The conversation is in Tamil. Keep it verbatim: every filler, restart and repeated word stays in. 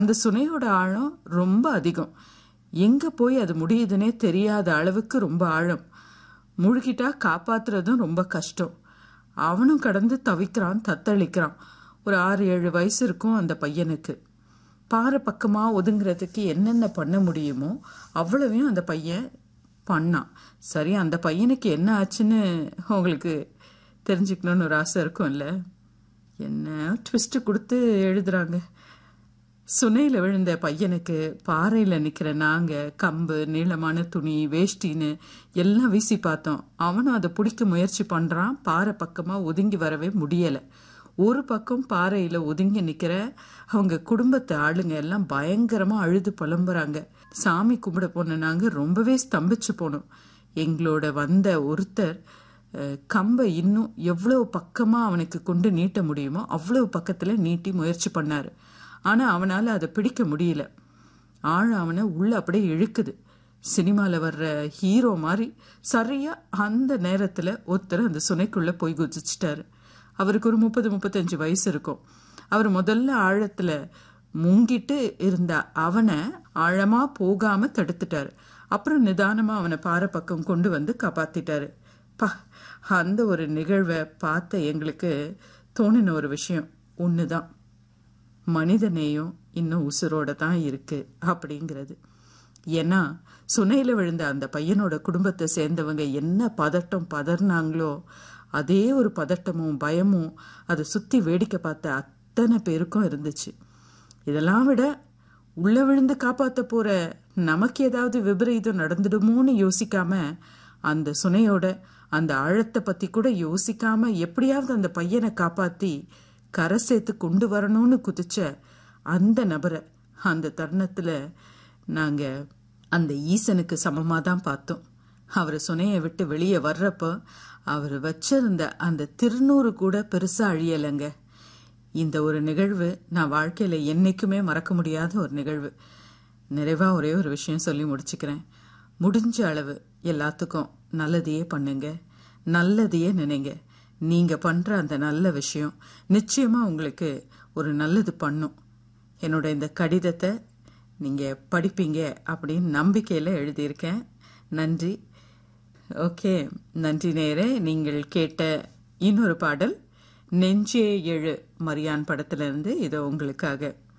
அந்த சுனையோட ஆழம் ரொம்ப அதிகம். எங்க போய் அது முடியுதுன்னே தெரியாத அளவுக்கு ரொம்ப ஆழம். முழுகிட்டா காப்பாத்துறதும் ரொம்ப கஷ்டம். அவனும் கடந்து தவிக்கிறான், தத்தளிக்கிறான். ஒரு ஆறு ஏழு வயசு இருக்கும் அந்த பையனுக்கு. பாறை பக்கமா ஒதுங்கிறதுக்கு என்னென்ன பண்ண முடியுமோ அவ்வளவையும் அந்த பையன் பண்ணான். சரி, அந்த பையனுக்கு என்ன ஆச்சுன்னு உங்களுக்கு தெரிஞ்சுக்கணும்னு ஒரு ஆசை இருக்கும்ல. என்ன ட்விஸ்ட் கொடுத்து எழுதுறாங்க. சுனையில விழுந்த பையனுக்கு பாறையில நிக்கிற நாங்க கம்பு, நீளமான துணி, வேஷ்டின்னு எல்லாம் வீசி பார்த்தோம். அவனும் அதை பிடிக்க முயற்சி பண்றான். பாறை பக்கமா ஒதுங்கி வரவே முடியல. ஒரு பக்கம் பாறையில ஒதுங்கி நிக்கிற அவங்க குடும்பத்து ஆளுங்க எல்லாம் பயங்கரமா அழுது புலம்புறாங்க. சாமி கும்பிட போன நாங்க ரொம்பவே ஸ்தம்பிச்சு போனோம். எங்களோட வந்த ஒருத்தர் கம்பை இன்னும் எவ்வளவு பக்கமா அவனுக்கு கொண்டு நீட்ட முடியுமோ அவ்வளவு பக்கத்துல நீட்டி முயற்சி பண்ணாரு. ஆனா அவனால அதை பிடிக்க முடியல. ஆழம் அவனை உள்ள அப்படியே இழுக்குது. சினிமால வர்ற ஹீரோ மாதிரி சரியா அந்த நேரத்துல ஒருத்தர் அந்த சுனைக்குள்ள போய் குதிச்சிட்டாரு. அவருக்கு ஒரு முப்பது முப்பத்தஞ்சு வயசு இருக்கும். அவர் முதல்ல ஆழத்துல முங்கிட்டு இருந்த அவனை ஆழமா போகாம தடுத்துட்டாரு. அப்புறம் நிதானமா அவனை பாறை பக்கம் கொண்டு வந்து காப்பாத்திட்டாரு. பா, அந்த ஒரு நிகழ்வை பார்த்த எங்களுக்கு தோணின ஒரு விஷயம் ஒண்ணுதான், மனிதநேயம் இன்னும் உசுரோட தான் இருக்கு அப்படிங்கிறது. ஏன்னா சுனையில விழுந்த அந்த பையனோட குடும்பத்தை சேர்ந்தவங்க என்ன பதட்டம் பதறினாங்களோ அதே ஒரு பதட்டமும் பயமும் அதை சுத்தி வேடிக்கை பார்த்த அத்தனை பேருக்கும் இருந்துச்சு. இதெல்லாம் விட உள்ள விழுந்து காப்பாத்த போற நமக்கு ஏதாவது விபரீதம் நடந்துடுமோன்னு யோசிக்காம, அந்த சுனையோட அந்த ஆழத்தை பத்தி கூட யோசிக்காம எப்படியாவது அந்த பையனை காப்பாத்தி கரை சேர்த்து கொண்டு வரணும்னு குதிச்ச அந்த நபரை அந்த தருணத்துல நாங்க அந்த ஈசனுக்கு சமமா தான் பார்த்தோம். அவர் சுனையை விட்டு வெளியே வர்றப்போ அவர் வச்சிருந்த அந்த திருநூறு கூட பெருசா அழியலைங்க. இந்த ஒரு நிகழ்வு நான் வாழ்க்கையில என்னைக்குமே மறக்க முடியாத ஒரு நிகழ்வு. நிறைவா ஒரே ஒரு விஷயம் சொல்லி முடிச்சுக்கிறேன். முடிஞ்ச அளவு எல்லாத்துக்கும் நல்லதையே பண்ணுங்க, நல்லதையே நினைங்க. நீங்க பண்ற அந்த நல்ல விஷயம் நிச்சயமா உங்களுக்கு ஒரு நல்லது பண்ணும். என்னோட இந்த கடிதத்தை நீங்க படிப்பீங்க அப்படின்னு நம்பிக்கையில எழுதியிருக்கேன். நன்றி. ஓகே, நன்றி நேரே. நீங்கள் கேட்ட இன்னொரு பாடல் நெஞ்சே எழு மரியான் படத்திலிருந்து இதோ உங்களுக்காக.